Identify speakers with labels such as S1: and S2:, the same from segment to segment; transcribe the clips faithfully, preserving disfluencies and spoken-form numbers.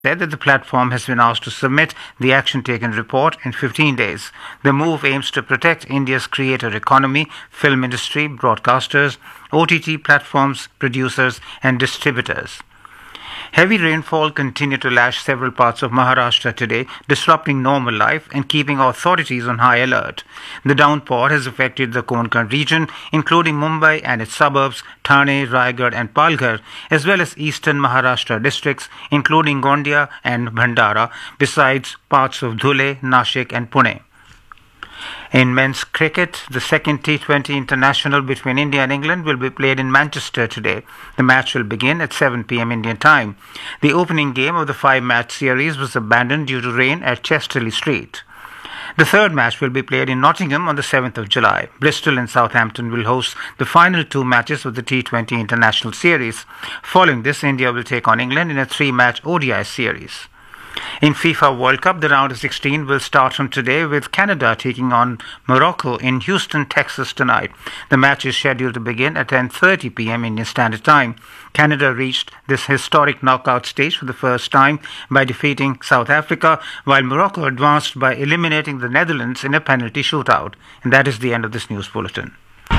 S1: said that the platform has been asked to submit the action taken report in fifteen days. The move aims to protect India's creator economy, film industry, broadcasters, O T T platforms, producers, and distributors. Heavy rainfall continued to lash several parts of Maharashtra today, disrupting normal life and keeping authorities on high alert. The downpour has affected the Konkan region, including Mumbai and its suburbs, Thane, Raigad and Palghar, as well as eastern Maharashtra districts, including Gondia and Bhandara, besides parts of Dhule, Nashik and Pune. In men's cricket, the second T twenty international between India and England will be played in Manchester today. The match will begin at seven p m Indian time. The opening game of the five-match series was abandoned due to rain at Chesterley Street. The third match will be played in Nottingham on the seventh of July. Bristol and Southampton will host the final two matches of the T twenty international series. Following this, India will take on England in a three-match O D I series. In FIFA World Cup, the round of sixteen will start from today with Canada taking on Morocco in Houston, Texas tonight. The match is scheduled to begin at ten thirty p m Indian Standard Time. Canada reached this historic knockout stage for the first time by defeating South Africa, while Morocco advanced by eliminating the Netherlands in a penalty shootout. And that is the end of this news bulletin.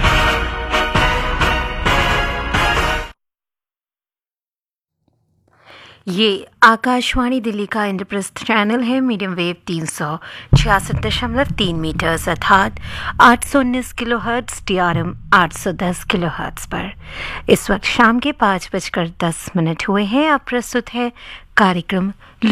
S2: ये आकाशवाणी दिल्ली का Indraprastha channel है। Medium wave तीन सौ छियासठ दशमलव तीन metres अर्थात आठ सौ उन्नीस kilo hertz T R M आठ सौ दस किलो हर्ट्स पर इस वक्त शाम के पाँच बजकर दस मिनट हुए हैं। अब प्रस्तुत है कार्यक्रम